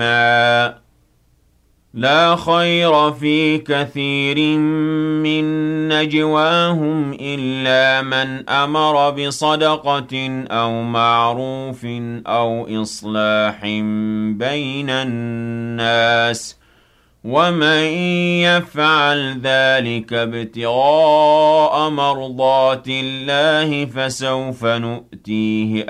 إثْمًا ۚ لا خير في كثير من نجواهم إلا من أمر بصدقة أو معروف أو إصلاح بين الناس ۚ ومن يفعل ذلك ابتغاء مرضات الله فسوف نؤتيه